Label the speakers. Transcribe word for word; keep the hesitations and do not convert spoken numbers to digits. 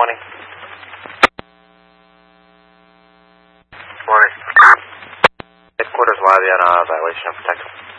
Speaker 1: twenty.
Speaker 2: Morning.
Speaker 1: Headquarters live on uh, violation of protective.